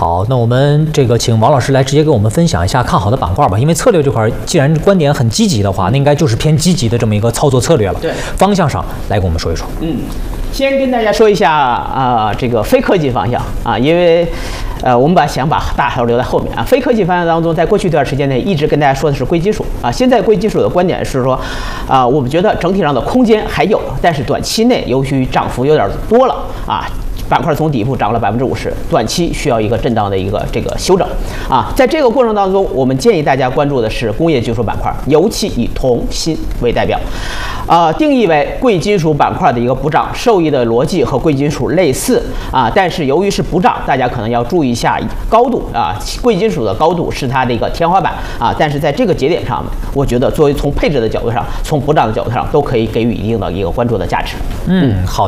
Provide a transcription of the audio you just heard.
好，那我们这个请王老师来直接给我们分享一下看好的板块吧。因为策略这块，既然观点很积极的话，那应该就是偏积极的这么一个操作策略了。 对， 方向上来给我们说一说。 先跟大家说一下这个非科技方向啊，因为我们想把大头留在后面啊。非科技方向当中，在过去一段时间内一直跟大家说的是硅基础啊。现在硅基础的观点是说，我们觉得整体上的空间还有，但是短期内由于涨幅有点多了啊。板块从底部涨了50%，短期需要一个震荡的一个这个休整啊。在这个过程当中，我们建议大家关注的是工业技术板块，尤其以铜锌为代表，定义为贵金属板块的一个补涨，受益的逻辑和贵金属类似啊，但是由于是补涨，大家可能要注意一下高度啊。贵金属的高度是它的一个天花板啊，但是在这个节点上，我觉得作为从配置的角度上，从补涨的角度上，都可以给予一定的一个关注的价值。 好。